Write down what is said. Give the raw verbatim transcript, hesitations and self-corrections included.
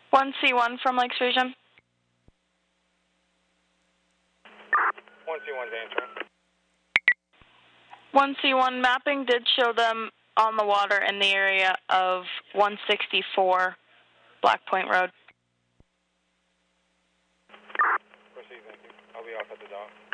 one C one from Lakes Region. one C one's answering. one C one mapping did show them on the water in the area of one sixty-four Black Point Road. Proceed, thank you. I'll be off at the dock.